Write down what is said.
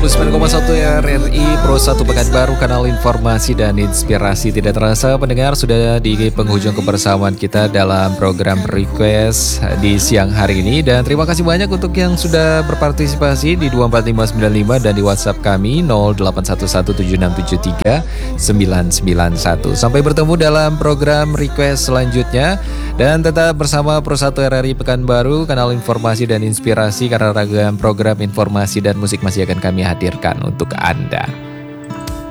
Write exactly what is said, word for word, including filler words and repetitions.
sembilan koma satu R R I Pro satu Pekanbaru, kanal informasi dan inspirasi. Tidak terasa pendengar sudah di penghujung kebersamaan kita dalam program Request di siang hari ini. Dan terima kasih banyak untuk yang sudah berpartisipasi di dua empat lima sembilan lima dan di WhatsApp kami nol delapan satu satu tujuh enam tujuh tiga sembilan sembilan satu. Sampai bertemu dalam program Request selanjutnya. Dan tetap bersama Pro satu R R I Pekanbaru, kanal informasi dan inspirasi, karena ragam program informasi dan musik masih akan kami hadirkan untuk Anda.